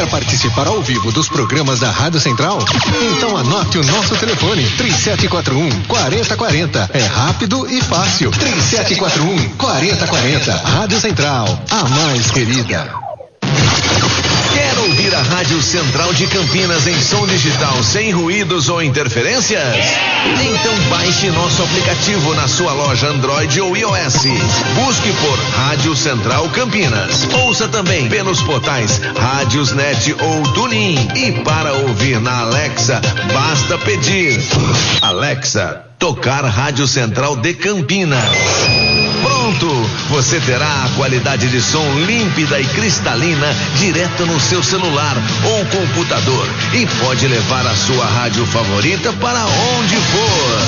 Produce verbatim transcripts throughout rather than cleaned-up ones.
participar ao vivo dos programas da Rádio Central? Então anote o nosso telefone, três sete quatro um, quatro zero quatro zero. É rápido e fácil. três sete quatro um, quatro zero quatro zero. Rádio Central, a mais querida. Quer ouvir a Rádio Central de Campinas em som digital sem ruídos ou interferências? Então baixe nosso aplicativo na sua loja Android ou iOS. Busque por Rádio Central Campinas. Ouça também pelos portais Rádiosnet ou TuneIn. E para ouvir na Alexa, basta pedir: Alexa, tocar Rádio Central de Campinas. Pronto! Você terá a qualidade de som límpida e cristalina direto no seu celular ou computador e pode levar a sua rádio favorita para onde for.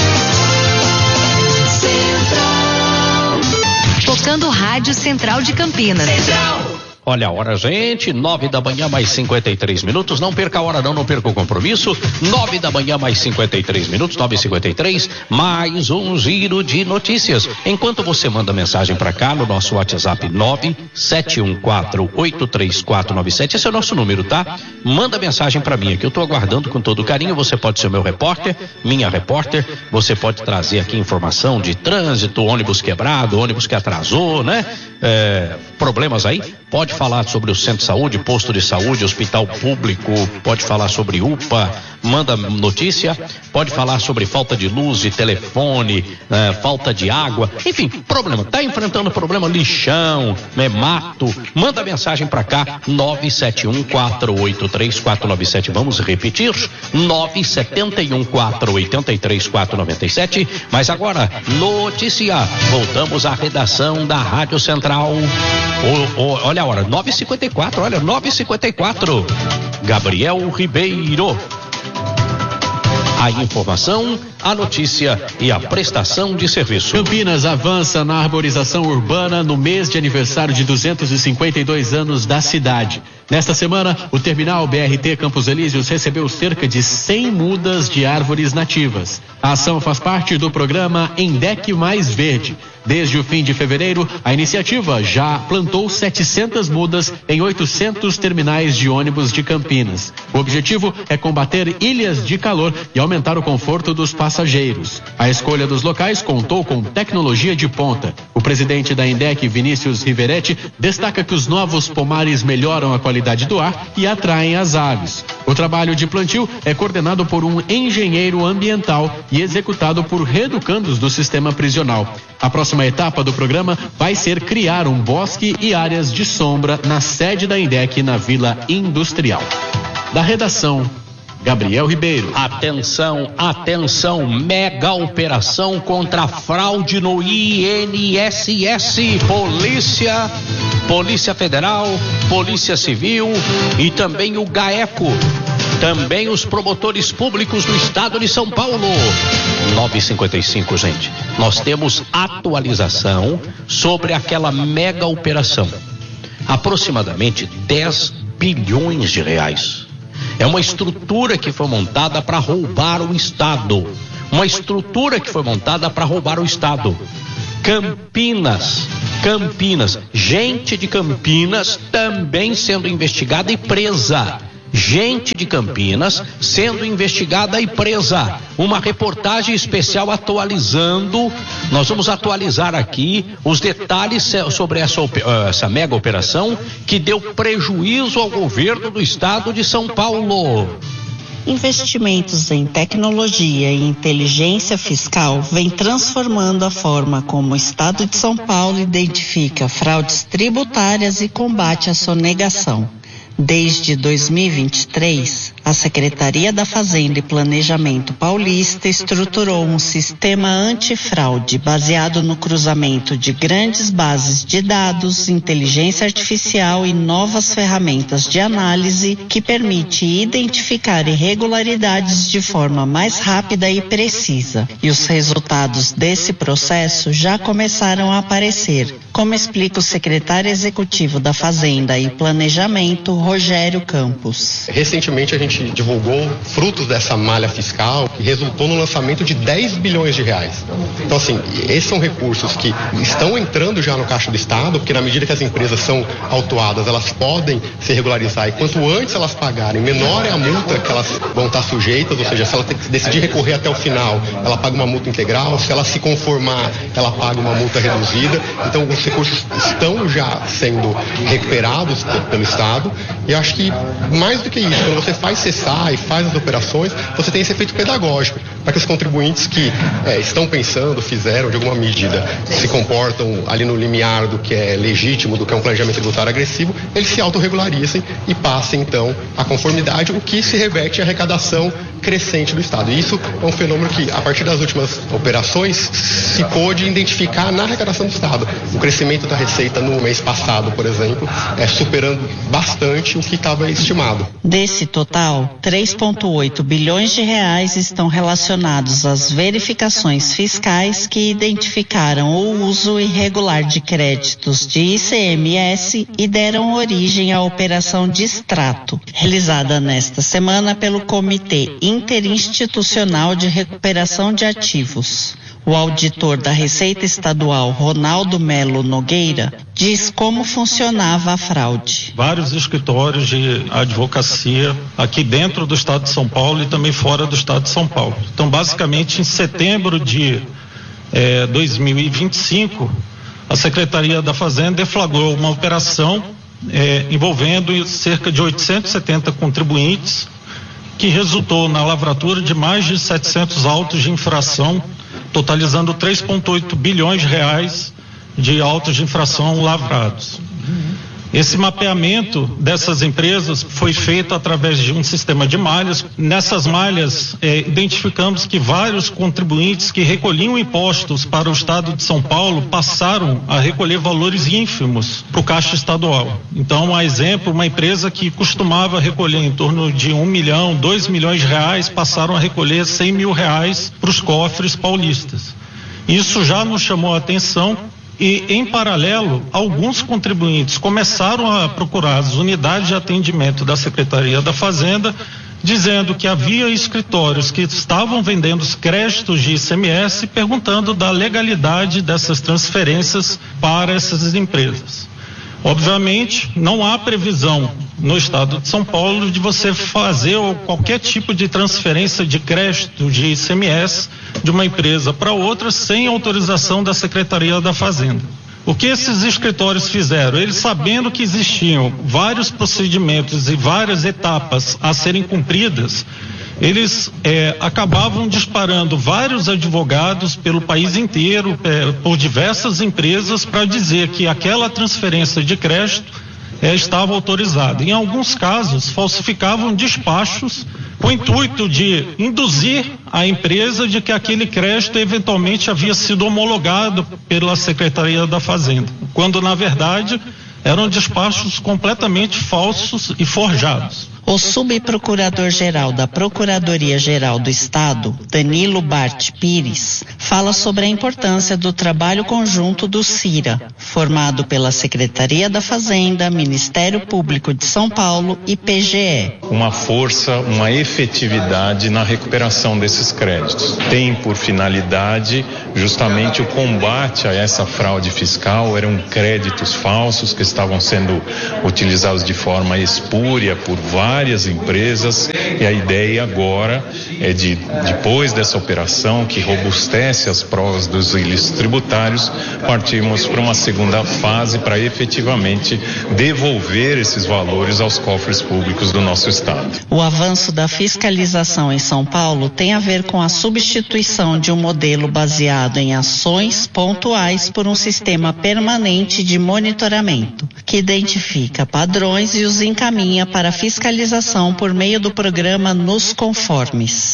Central. Tocando Rádio Central de Campinas. Central. Olha a hora, gente, nove da manhã mais cinquenta e três minutos, não perca a hora não, não perca o compromisso, nove da manhã mais cinquenta e três minutos, nove e cinquenta e três, mais um giro de notícias. Enquanto você manda mensagem para cá no nosso WhatsApp nove sete um quatro oito três quatro nove sete, esse é o nosso número, tá? Manda mensagem para mim aqui, eu tô aguardando com todo carinho, você pode ser o meu repórter, minha repórter, você pode trazer aqui informação de trânsito, ônibus quebrado, ônibus que atrasou, né? É, problemas aí, pode falar sobre o centro de saúde, posto de saúde, hospital público, pode falar sobre U P A, manda notícia, pode falar sobre falta de luz, de telefone, eh, falta de água, enfim, problema, tá enfrentando problema, lixão, né, mato, manda mensagem pra cá, nove sete um quatro oito três quatro nove sete, vamos repetir, nove sete um quatro oito três quatro nove sete, mas agora, notícia, voltamos à redação da Rádio Central. O, o, olha a hora, nove e cinquenta e quatro, olha, nove e cinquenta e quatro. Gabriel Ribeiro. A informação, a notícia e a prestação de serviço. Campinas avança na arborização urbana no mês de aniversário de duzentos e cinquenta e dois anos da cidade. Nesta semana, o terminal B R T Campos Elíseos recebeu cerca de cem mudas de árvores nativas. A ação faz parte do programa Endec Mais Verde. Desde o fim de fevereiro, a iniciativa já plantou setecentas mudas em oitocentos terminais de ônibus de Campinas. O objetivo é combater ilhas de calor e aumentar o conforto dos passageiros. A escolha dos locais contou com tecnologia de ponta. O presidente da Endec, Vinícius Riveretti, destaca que os novos pomares melhoram a qualidade do ar e atraem as aves. O trabalho de plantio é coordenado por um engenheiro ambiental e executado por reeducandos do sistema prisional. A próxima etapa do programa vai ser criar um bosque e áreas de sombra na sede da Endec na Vila Industrial. Da redação, Gabriel Ribeiro. Atenção, atenção, mega operação contra a fraude no I N S S. Polícia, Polícia Federal, Polícia Civil e também o GAECO. Também os promotores públicos do estado de São Paulo. nove e cinquenta e cinco, gente. Nós temos atualização sobre aquela mega operação. Aproximadamente dez bilhões de reais. É uma estrutura que foi montada para roubar o estado. Uma estrutura que foi montada para roubar o estado. Campinas, Campinas, gente de Campinas também sendo investigada e presa. Gente de Campinas sendo investigada e presa. Uma reportagem especial atualizando. Nós vamos atualizar aqui os detalhes sobre essa, essa mega operação que deu prejuízo ao governo do estado de São Paulo. Investimentos em tecnologia e inteligência fiscal vêm transformando a forma como o estado de São Paulo identifica fraudes tributárias e combate à sonegação. Desde dois mil e vinte e três, a Secretaria da Fazenda e Planejamento Paulista estruturou um sistema antifraude baseado no cruzamento de grandes bases de dados, inteligência artificial e novas ferramentas de análise que permite identificar irregularidades de forma mais rápida e precisa. E os resultados desse processo já começaram a aparecer, como explica o secretário executivo da Fazenda e Planejamento, Rogério Campos. Recentemente a gente divulgou frutos dessa malha fiscal que resultou no lançamento de dez bilhões de reais. Então, assim, esses são recursos que estão entrando já no caixa do Estado, porque na medida que as empresas são autuadas, elas podem se regularizar, e quanto antes elas pagarem, menor é a multa que elas vão estar sujeitas, ou seja, se ela decidir recorrer até o final, ela paga uma multa integral, se ela se conformar, ela paga uma multa reduzida. Então, os recursos estão já sendo recuperados pelo Estado, e eu acho que mais do que isso, quando você faz cessar e faz as operações, você tem esse efeito pedagógico, para que os contribuintes que é, estão pensando, fizeram de alguma medida, se comportam ali no limiar do que é legítimo, do que é um planejamento tributário agressivo, eles se autorregularizem e passem então a conformidade, o que se reverte à arrecadação crescente do Estado. E isso é um fenômeno que, a partir das últimas operações, se pôde identificar na arrecadação do Estado. O crescimento da receita no mês passado, por exemplo, é superando bastante o que estava estimado. Desse total, três vírgula oito bilhões de reais estão relacionados às verificações fiscais que identificaram o uso irregular de créditos de I C M S e deram origem à operação de extrato, realizada nesta semana pelo Comitê Interinstitucional de Recuperação de Ativos. O auditor da Receita Estadual, Ronaldo Melo Nogueira, diz como funcionava a fraude. Vários escritórios de advocacia aqui dentro do Estado de São Paulo e também fora do Estado de São Paulo. Então, basicamente, em setembro de eh, dois mil e vinte e cinco, a Secretaria da Fazenda deflagrou uma operação eh, envolvendo cerca de oitocentos e setenta contribuintes, que resultou na lavratura de mais de setecentos autos de infração, totalizando três vírgula oito bilhões de reais de autos de infração lavrados. Esse mapeamento dessas empresas foi feito através de um sistema de malhas. Nessas malhas, eh, identificamos que vários contribuintes que recolhiam impostos para o Estado de São Paulo passaram a recolher valores ínfimos para o caixa estadual. Então, a exemplo, uma empresa que costumava recolher em torno de um milhão, dois milhões de reais, passaram a recolher cem mil reais para os cofres paulistas. Isso já nos chamou a atenção. E, em paralelo, alguns contribuintes começaram a procurar as unidades de atendimento da Secretaria da Fazenda, dizendo que havia escritórios que estavam vendendo os créditos de I C M S, perguntando da legalidade dessas transferências para essas empresas. Obviamente, não há previsão no Estado de São Paulo de você fazer qualquer tipo de transferência de crédito de I C M S de uma empresa para outra sem autorização da Secretaria da Fazenda. O que esses escritórios fizeram? Eles, sabendo que existiam vários procedimentos e várias etapas a serem cumpridas, eles eh, acabavam disparando vários advogados pelo país inteiro, eh, por diversas empresas, para dizer que aquela transferência de crédito eh, estava autorizada. Em alguns casos, falsificavam despachos com o intuito de induzir a empresa de que aquele crédito eventualmente havia sido homologado pela Secretaria da Fazenda, quando, na verdade, eram despachos completamente falsos e forjados. O subprocurador-geral da Procuradoria-Geral do Estado, Danilo Bart Pires, fala sobre a importância do trabalho conjunto do CIRA, formado pela Secretaria da Fazenda, Ministério Público de São Paulo e P G E. Uma força, uma efetividade na recuperação desses créditos. Tem por finalidade justamente o combate a essa fraude fiscal. Eram créditos falsos que estavam sendo utilizados de forma espúria por vários várias empresas, e a ideia agora é de, depois dessa operação que robustece as provas dos ilícitos tributários, partirmos para uma segunda fase para efetivamente devolver esses valores aos cofres públicos do nosso Estado. O avanço da fiscalização em São Paulo tem a ver com a substituição de um modelo baseado em ações pontuais por um sistema permanente de monitoramento, que identifica padrões e os encaminha para fiscalização por meio do programa Nos Conformes.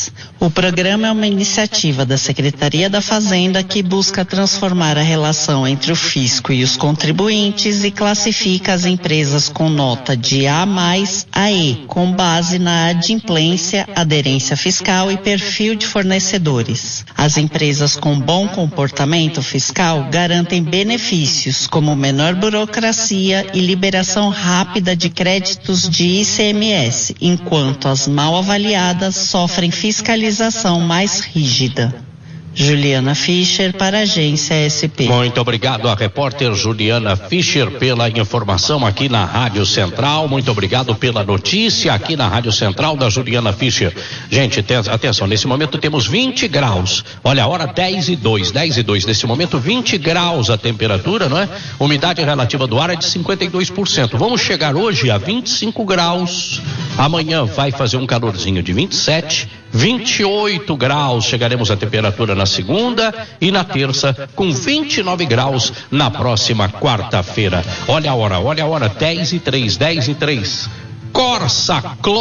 O programa é uma iniciativa da Secretaria da Fazenda que busca transformar a relação entre o fisco e os contribuintes e classifica as empresas com nota de A mais a E, com base na adimplência, aderência fiscal e perfil de fornecedores. As empresas com bom comportamento fiscal garantem benefícios como menor burocracia e liberação rápida de créditos de I C M S, enquanto as mal avaliadas sofrem fiscalização mais rígida. Juliana Fischer para a Agência S P. Muito obrigado à repórter Juliana Fischer pela informação aqui na Rádio Central. Muito obrigado pela notícia aqui na Rádio Central da Juliana Fischer. Gente, atenção, nesse momento temos vinte graus. Olha a hora, dez e dois, dez e dois. Nesse momento vinte graus a temperatura, não é? Umidade relativa do ar é de cinquenta e dois por cento. Vamos chegar hoje a vinte e cinco graus. Amanhã vai fazer um calorzinho de vinte e sete, vinte e oito graus. Chegaremos a temperatura na segunda e na terça com vinte e nove graus na próxima quarta-feira. Olha a hora, olha a hora, dez e três, dez e três. Corsa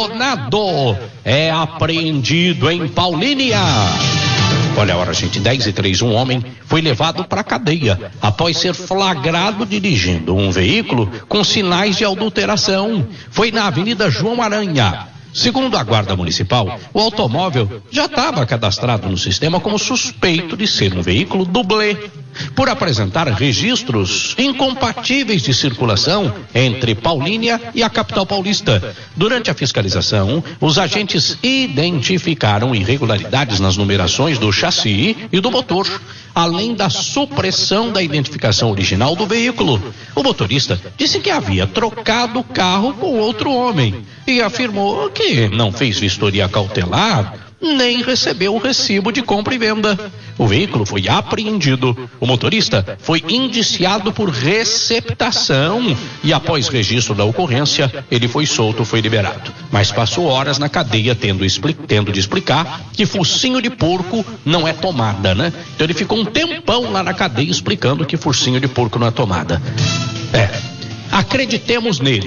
clonado é apreendido em Paulínia. Olha a hora, gente, dez e três. Um homem foi levado para a cadeia após ser flagrado dirigindo um veículo com sinais de adulteração. Foi na Avenida João Aranha. Segundo a Guarda Municipal, o automóvel já estava cadastrado no sistema como suspeito de ser um veículo dublê, por apresentar registros incompatíveis de circulação entre Paulínia e a capital paulista. Durante a fiscalização, os agentes identificaram irregularidades nas numerações do chassi e do motor, além da supressão da identificação original do veículo. O motorista disse que havia trocado o carro com outro homem e afirmou que não fez vistoria cautelar nem recebeu o recibo de compra e venda. O veículo foi apreendido. O motorista foi indiciado por receptação e, após registro da ocorrência, ele foi solto, foi liberado. Mas passou horas na cadeia tendo, tendo de explicar que focinho de porco não é tomada, né? Então ele ficou um tempão lá na cadeia explicando que focinho de porco não é tomada. É, acreditemos nele.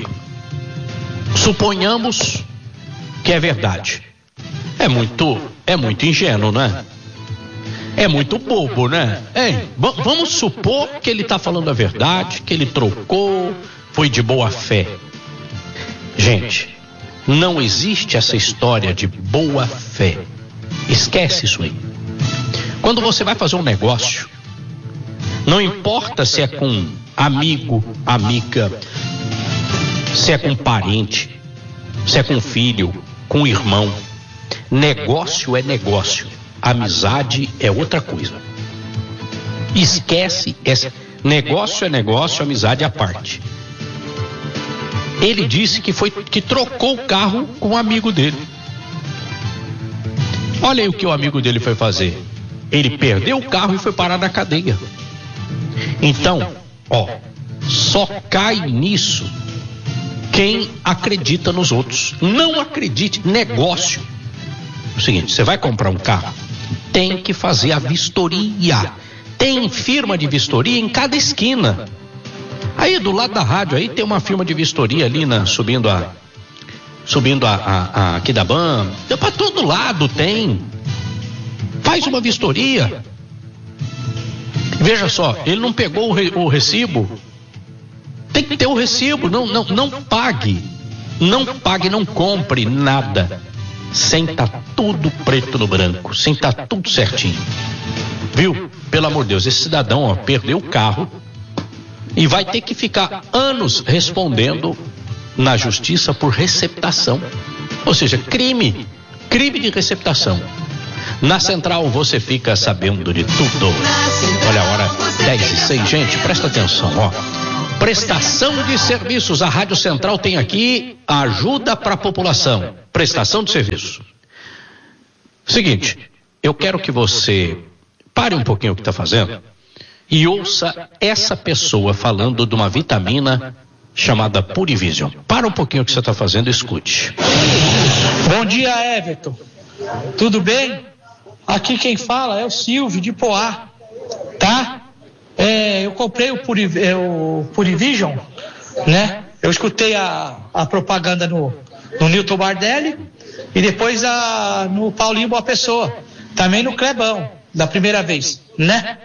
Suponhamos que é verdade. É muito, é muito ingênuo, né? É muito bobo, né? Hein? V- vamos supor que ele está falando a verdade, que ele trocou, foi de boa fé. Gente, não existe essa história de boa fé. Esquece isso aí. Quando você vai fazer um negócio, não importa se é com amigo, amiga, se é com parente, se é com filho, com irmão. Negócio é negócio, amizade é outra coisa. Esquece essa. Negócio é negócio, amizade é a parte. Ele disse que foi que trocou o carro com um amigo dele. Olha aí o que o amigo dele foi fazer. Ele perdeu o carro e foi parar na cadeia. Então, ó, só cai nisso quem acredita nos outros. Não acredite. Negócio. O seguinte, você vai comprar um carro, tem que fazer a vistoria. Tem firma de vistoria em cada esquina. Aí do lado da rádio aí tem uma firma de vistoria ali na, subindo a subindo a, a, a aqui da Ban. Para todo lado tem. Faz uma vistoria. Veja só, ele não pegou o, re, o recibo. Tem que ter o recibo. Não, não, não pague. Não pague, não compre nada sem tá tudo preto no branco, sem tá tudo certinho. Viu? Pelo amor de Deus, esse cidadão, ó, perdeu o carro e vai ter que ficar anos respondendo na justiça por receptação. Ou seja, crime, crime de receptação. Na Central você fica sabendo de tudo. Olha a hora, dez e seis, gente, presta atenção, ó. Prestação de serviços, a Rádio Central tem aqui ajuda para a população. Prestação de serviço. Seguinte, eu quero que você pare um pouquinho o que está fazendo e ouça essa pessoa falando de uma vitamina chamada Purivision. Para um pouquinho o que você está fazendo e escute. Bom dia, Everton. Tudo bem? Aqui quem fala é o Silvio de Poá, tá? É, eu comprei o, Puri, é, o Purivision, né? Eu escutei a, a propaganda no, no Newton Bardelli e depois a, no Paulinho Boa Pessoa, também no Clebão, da primeira vez, né?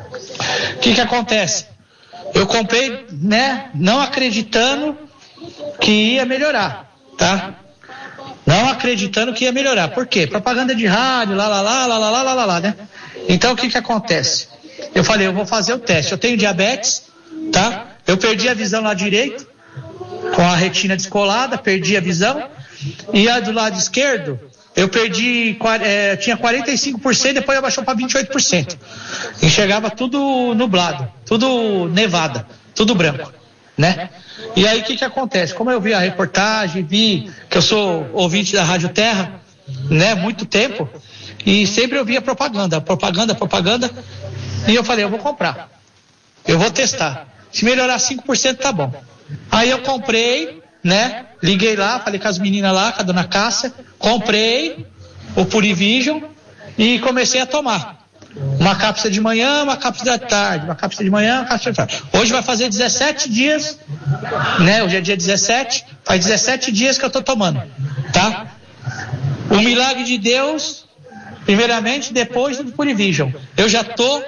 O que que acontece? Eu comprei, né, não acreditando que ia melhorar, tá? Não acreditando que ia melhorar. Por quê? Propaganda de rádio, lá, lá, lá, lá, lá, lá, lá, lá, né? Então, o que que acontece? Eu falei, eu vou fazer o teste. Eu tenho diabetes, tá? Eu perdi a visão lá direito, com a retina descolada, perdi a visão. E a do lado esquerdo, eu perdi, é, tinha quarenta e cinco por cento, depois abaixou para vinte e oito por cento. Enxergava tudo nublado, tudo nevada, tudo branco, né? E aí o que que acontece? Como eu vi a reportagem, vi que eu sou ouvinte da Rádio Terra, né, muito tempo, e sempre eu via propaganda, propaganda, propaganda, e eu falei, eu vou comprar, eu vou testar, se melhorar cinco por cento tá bom. Aí eu comprei, né, liguei lá, falei com as meninas lá, com a dona Cássia, comprei o Purivision e comecei a tomar. Uma cápsula de manhã, uma cápsula da tarde, uma cápsula de manhã, uma cápsula da tarde. Hoje vai fazer dezessete dias, né? Hoje é dia dezessete, faz dezessete dias que eu tô tomando, tá? O milagre de Deus, primeiramente, depois do Purivision. Eu já tô,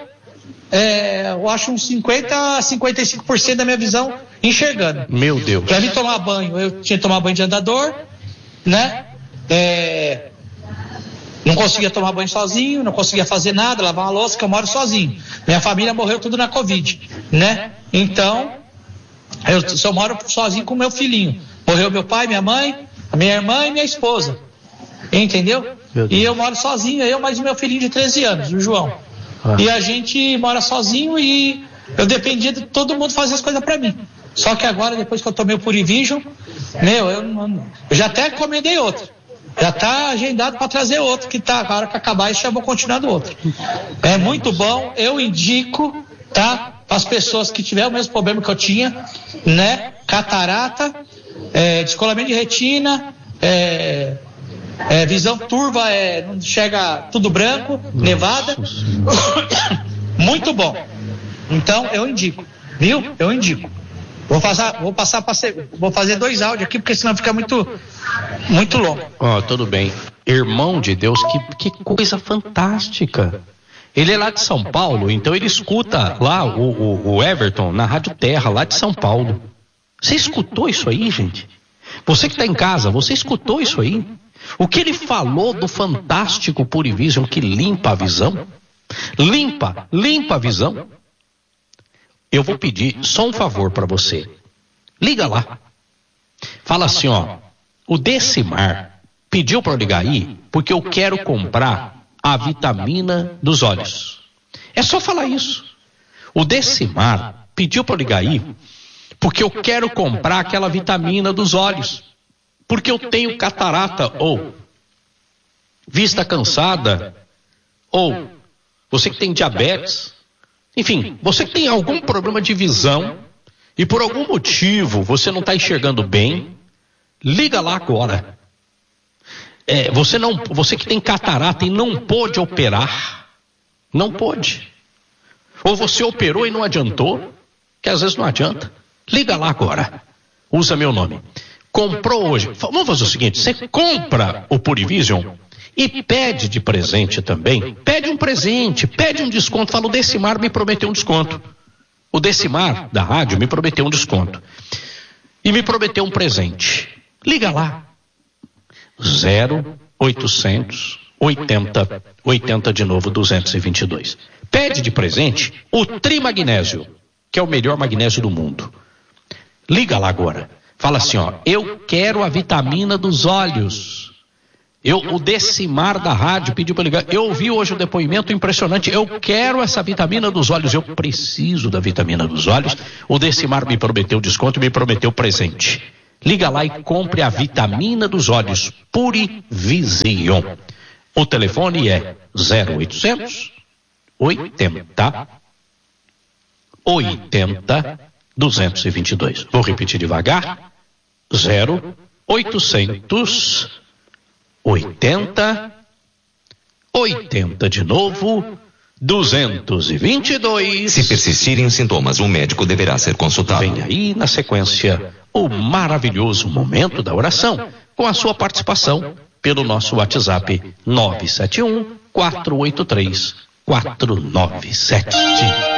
é, eu acho uns cinquenta a cinquenta e cinco por cento da minha visão enxergando. Meu Deus. Pra mim tomar banho, eu tinha que tomar banho de andador, né? É... Não conseguia tomar banho sozinho, não conseguia fazer nada, lavar uma louça, que eu moro sozinho. Minha família morreu tudo na Covid, né? Então, eu só moro sozinho com meu filhinho. Morreu meu pai, minha mãe, a minha irmã e minha esposa. Entendeu? E eu moro sozinho, eu mais o meu filhinho de treze anos, o João. Ah. E a gente mora sozinho e eu dependia de todo mundo fazer as coisas pra mim. Só que agora, depois que eu tomei o Purivision, meu, eu, eu já até encomendei outro. Já está agendado para trazer outro, que tá, a hora que acabar isso já vou continuar do outro. É muito bom, eu indico, tá? Para as pessoas que tiverem o mesmo problema que eu tinha, né? Catarata, é, descolamento de retina, é, é, visão turva, é, não chega tudo branco, nevada. Muito bom. Então eu indico, viu? Eu indico. Vou passar, vou passar para vou fazer dois áudios aqui, porque senão fica muito, muito longo. Ó, oh, tudo bem. Irmão de Deus, que, que coisa fantástica. Ele é lá de São Paulo, então ele escuta lá o, o, o Everton na Rádio Terra, lá de São Paulo. Você escutou isso aí, gente? Você que está em casa, você escutou isso aí? O que ele falou do fantástico Purivision que limpa a visão? Limpa, limpa a visão. Eu vou pedir só um favor para você. Liga lá. Fala assim, ó. O Decimar pediu para eu ligar aí porque eu quero comprar a vitamina dos olhos. É só falar isso. O Decimar pediu para eu ligar aí porque eu quero comprar aquela vitamina dos olhos. Porque eu tenho catarata ou vista cansada ou você que tem diabetes. Enfim, você que tem algum problema de visão e por algum motivo você não está enxergando bem, liga lá agora. É, você, não, você que tem catarata e não pôde operar, não pôde. Ou você operou e não adiantou, que às vezes não adianta. Liga lá agora. Usa meu nome. Comprou hoje. Vamos fazer o seguinte, você compra o Purivision e pede de presente também, pede um presente, pede um desconto. Fala, o Decimar me prometeu um desconto. O Decimar da rádio me prometeu um desconto. E me prometeu um presente. Liga lá. zero oitocentos oitenta oitenta de novo duzentos e vinte e dois. Pede de presente o Trimagnésio, que é o melhor magnésio do mundo. Liga lá agora. Fala assim, ó, eu quero a vitamina dos olhos. Eu, o Decimar da rádio pediu para ligar. Eu ouvi hoje um depoimento impressionante. Eu quero essa vitamina dos olhos. Eu preciso da vitamina dos olhos. O Decimar me prometeu desconto e me prometeu presente. Liga lá e compre a vitamina dos olhos Purivision. O telefone é zero oitocentos oitenta oitenta duzentos e vinte e dois. Vou repetir devagar. zero oitocentos oitenta, oitenta de novo, duzentos e vinte e dois. Se persistirem os sintomas, o médico deverá ser consultado. Vem aí, na sequência, o maravilhoso momento da oração, com a sua participação pelo nosso WhatsApp nove sete um, quatro oito três, quatro nove sete.